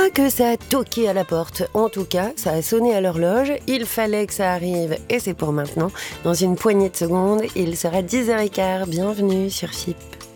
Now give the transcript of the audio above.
Que ça a toqué à la porte. En tout cas, ça a sonné à l'horloge. Il fallait que ça arrive et c'est pour maintenant. Dans une poignée de secondes, il sera 10h15. Bienvenue sur FIP.